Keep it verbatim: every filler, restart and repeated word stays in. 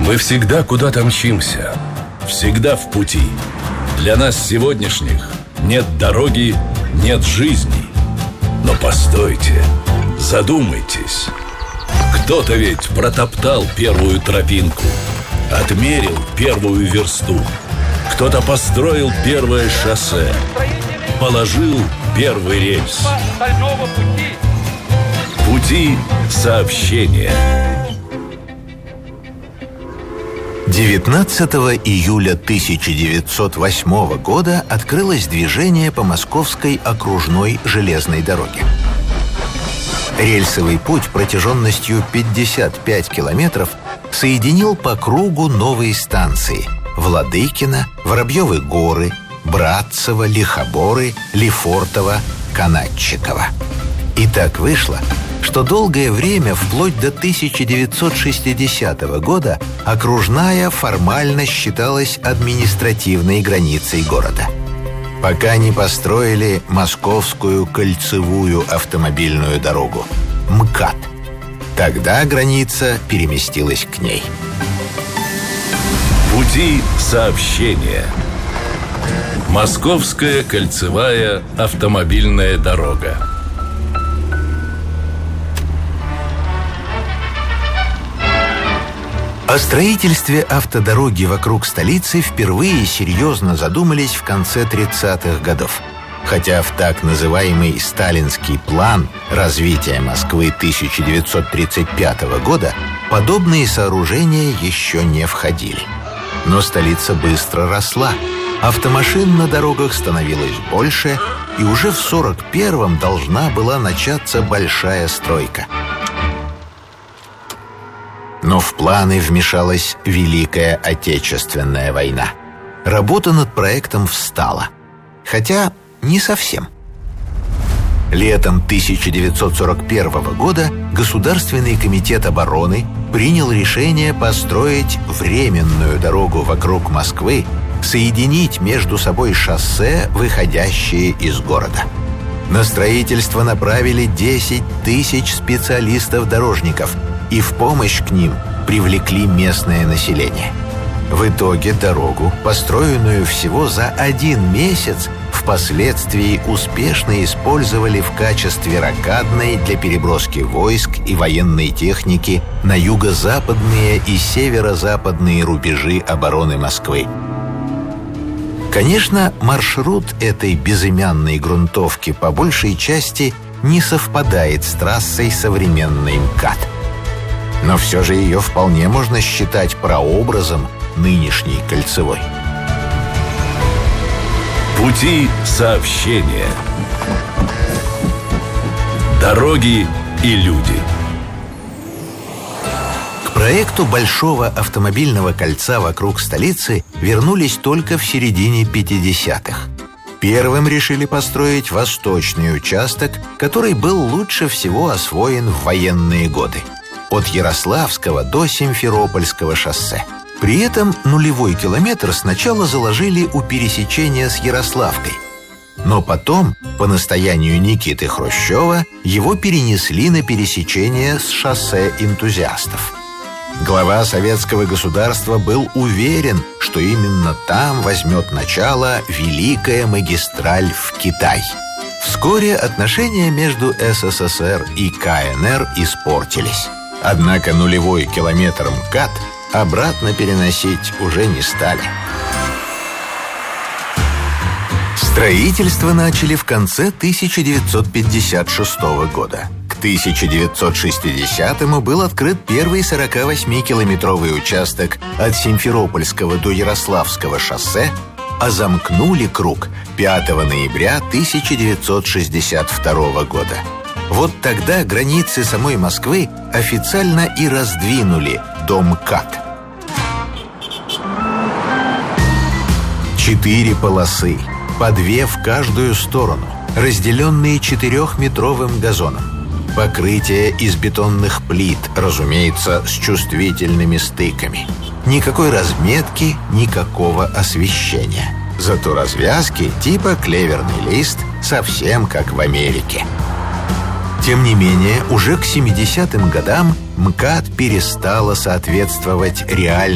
Мы всегда куда-то мчимся, всегда в пути. Для нас сегодняшних нет дороги, нет жизни. Но постойте, задумайтесь. Кто-то ведь протоптал первую тропинку, отмерил первую версту. Кто-то построил первое шоссе, положил первый рельс. Пути сообщения. девятнадцатого июля тысяча девятьсот восьмого года открылось движение по Московской окружной железной дороге. Рельсовый путь протяженностью пятьдесят пять километров соединил по кругу новые станции – Владыкино, Воробьевы горы, Братцево, Лихоборы, Лефортово, Канатчиково. И так вышло, что долгое время, вплоть до тысяча девятьсот шестидесятого года, окружная формально считалась административной границей города. Пока не построили Московскую кольцевую автомобильную дорогу – МКАД. Тогда граница переместилась к ней. Пути сообщения. Московская кольцевая автомобильная дорога. О строительстве автодороги вокруг столицы впервые серьезно задумались в конце тридцатых годов. Хотя в так называемый сталинский план развития Москвы тысяча девятьсот тридцать пятого года подобные сооружения еще не входили. Но столица быстро росла, автомашин на дорогах становилось больше, и уже в сорок первом должна была начаться большая стройка. Но в планы вмешалась Великая Отечественная война. Работа над проектом встала. Хотя не совсем. Летом тысяча девятьсот сорок первого года Государственный комитет обороны принял решение построить временную дорогу вокруг Москвы, соединить между собой шоссе, выходящие из города. На строительство направили десять тысяч специалистов-дорожников, и в помощь к ним привлекли местное население. В итоге дорогу, построенную всего за один месяц, впоследствии успешно использовали в качестве рокадной для переброски войск и военной техники на юго-западные и северо-западные рубежи обороны Москвы. Конечно, маршрут этой безымянной грунтовки по большей части не совпадает с трассой современной МКАД. Но все же ее вполне можно считать прообразом нынешней кольцевой. Пути сообщения. Дороги и люди. К проекту большого автомобильного кольца вокруг столицы вернулись только в середине пятидесятых. Первым решили построить восточный участок, который был лучше всего освоен в военные годы. От Ярославского до Симферопольского шоссе. При этом нулевой километр сначала заложили у пересечения с Ярославкой. Но потом, по настоянию Никиты Хрущева, его перенесли на пересечение с шоссе Энтузиастов. Глава советского государства был уверен, что именно там возьмет начало Великая магистраль в Китай. Вскоре отношения между СССР и КНР испортились. Однако нулевой километр МКАД обратно переносить уже не стали. Строительство начали в конце тысяча девятьсот пятьдесят шестого года. К тысяча девятьсот шестидесятому был открыт первый сорокавосьмикилометровый участок от Симферопольского до Ярославского шоссе, а замкнули круг пятого ноября тысяча девятьсот шестьдесят второго года. Вот тогда границы самой Москвы официально и раздвинули до МКАД. Четыре полосы, по две в каждую сторону, разделенные четырехметровым газоном. Покрытие из бетонных плит, разумеется, с чувствительными стыками. Никакой разметки, никакого освещения. Зато развязки типа клеверный лист, совсем как в Америке. Тем не менее, уже к семидесятым годам МКАД перестала соответствовать реальности